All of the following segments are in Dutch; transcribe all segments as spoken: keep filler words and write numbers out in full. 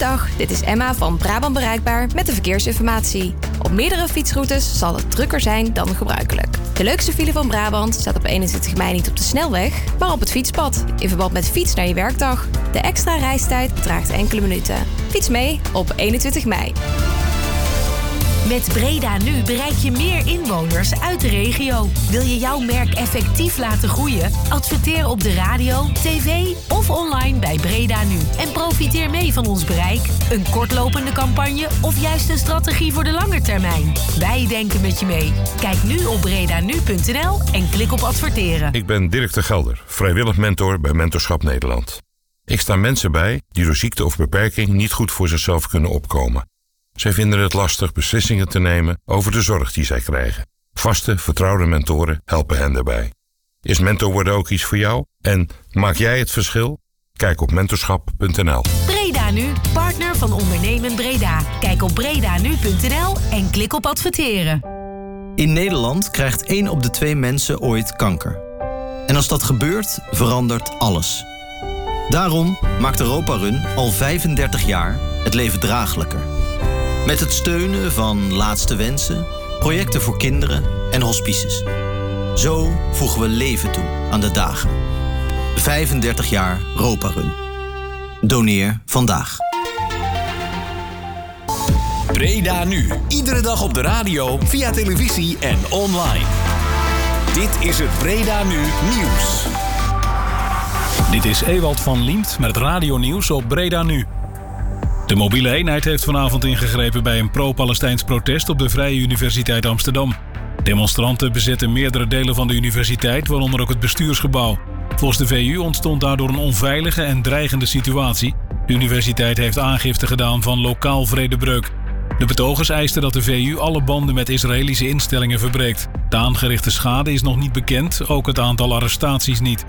Goedendag, dit is Emma van Brabant Bereikbaar met de verkeersinformatie. Op meerdere fietsroutes zal het drukker zijn dan gebruikelijk. De leukste file van Brabant staat op eenentwintig mei niet op de snelweg, maar op het fietspad, in verband met fiets naar je werkdag. De extra reistijd bedraagt enkele minuten. Fiets mee op eenentwintig mei. Met Breda Nu bereik je meer inwoners uit de regio. Wil je jouw merk effectief laten groeien? Adverteer op de radio, tv of online bij Breda Nu. En profiteer mee van ons bereik, een kortlopende campagne of juist een strategie voor de lange termijn. Wij denken met je mee. Kijk nu op bredanu punt n l en klik op adverteren. Ik ben Dirk de Gelder, vrijwillig mentor bij Mentorschap Nederland. Ik sta mensen bij die door ziekte of beperking niet goed voor zichzelf kunnen opkomen. Zij vinden het lastig beslissingen te nemen over de zorg die zij krijgen. Vaste, vertrouwde mentoren helpen hen daarbij. Is mentor worden ook iets voor jou? En maak jij het verschil? Kijk op mentorschap punt n l. Breda Nu, partner van Ondernemen Breda. Kijk op bredanu punt n l en klik op adverteren. In Nederland krijgt één op de twee mensen ooit kanker. En als dat gebeurt, verandert alles. Daarom maakt Europa Run al vijfendertig jaar het leven draaglijker. Met het steunen van Laatste Wensen, projecten voor kinderen en hospices. Zo voegen we leven toe aan de dagen. vijfendertig jaar Europa Run. Doneer vandaag. Breda Nu. Iedere dag op de radio, via televisie en online. Dit is het Breda Nu Nieuws. Dit is Ewald van Liemt met het radionieuws op Breda Nu. De mobiele eenheid heeft vanavond ingegrepen bij een pro-Palestijns protest op de Vrije Universiteit Amsterdam. Demonstranten bezetten meerdere delen van de universiteit, waaronder ook het bestuursgebouw. Volgens de V U ontstond daardoor een onveilige en dreigende situatie. De universiteit heeft aangifte gedaan van lokaal vredebreuk. De betogers eisten dat de V U alle banden met Israëlische instellingen verbreekt. De aangerichte schade is nog niet bekend, ook het aantal arrestaties niet.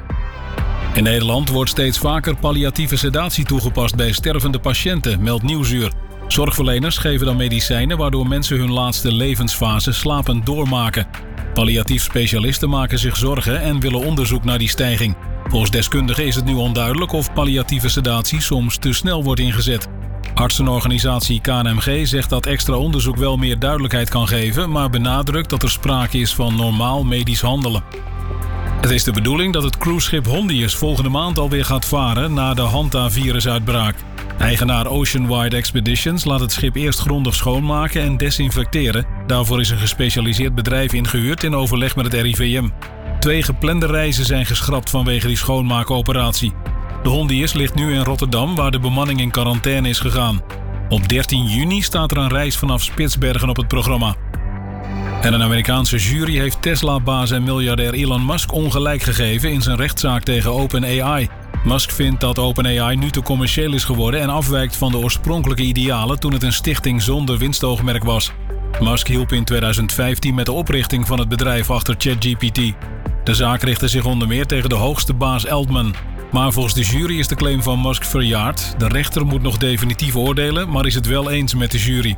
In Nederland wordt steeds vaker palliatieve sedatie toegepast bij stervende patiënten, meldt Nieuwsuur. Zorgverleners geven dan medicijnen waardoor mensen hun laatste levensfase slapend doormaken. Palliatief specialisten maken zich zorgen en willen onderzoek naar die stijging. Volgens deskundigen is het nu onduidelijk of palliatieve sedatie soms te snel wordt ingezet. Artsenorganisatie K N M G zegt dat extra onderzoek wel meer duidelijkheid kan geven, maar benadrukt dat er sprake is van normaal medisch handelen. Het is de bedoeling dat het cruiseschip Hondius volgende maand alweer gaat varen na de Hanta-virusuitbraak. Eigenaar Oceanwide Expeditions laat het schip eerst grondig schoonmaken en desinfecteren. Daarvoor is een gespecialiseerd bedrijf ingehuurd in overleg met het R I V M. Twee geplande reizen zijn geschrapt vanwege die schoonmaakoperatie. De Hondius ligt nu in Rotterdam, waar de bemanning in quarantaine is gegaan. Op dertien juni staat er een reis vanaf Spitsbergen op het programma. En een Amerikaanse jury heeft Tesla-baas en miljardair Elon Musk ongelijk gegeven in zijn rechtszaak tegen OpenAI. Musk vindt dat OpenAI nu te commercieel is geworden en afwijkt van de oorspronkelijke idealen toen het een stichting zonder winstoogmerk was. Musk hielp in tweeduizend vijftien met de oprichting van het bedrijf achter ChatGPT. De zaak richtte zich onder meer tegen de hoogste baas Altman. Maar volgens de jury is de claim van Musk verjaard. De rechter moet nog definitief oordelen, maar is het wel eens met de jury.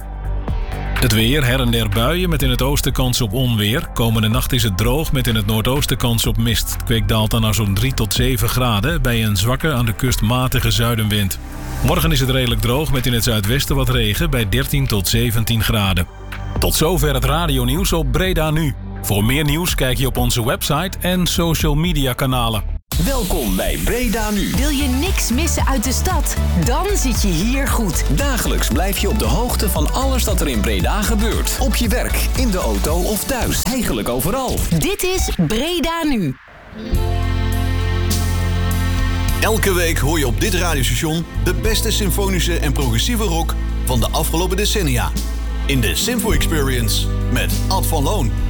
Het weer, her en der buien met in het oosten kans op onweer. Komende nacht is het droog met in het noordoosten kans op mist. Het kwik daalt dan naar zo'n drie tot zeven graden bij een zwakke aan de kust matige zuidenwind. Morgen is het redelijk droog met in het zuidwesten wat regen bij dertien tot zeventien graden. Tot zover het radionieuws op Breda Nu. Voor meer nieuws kijk je op onze website en social media kanalen. Welkom bij Breda Nu. Wil je niks missen uit de stad? Dan zit je hier goed. Dagelijks blijf je op de hoogte van alles dat er in Breda gebeurt. Op je werk, in de auto of thuis. Eigenlijk overal. Dit is Breda Nu. Elke week hoor je op dit radiostation de beste symfonische en progressieve rock van de afgelopen decennia. In de Symfo Experience met Ad van Loon.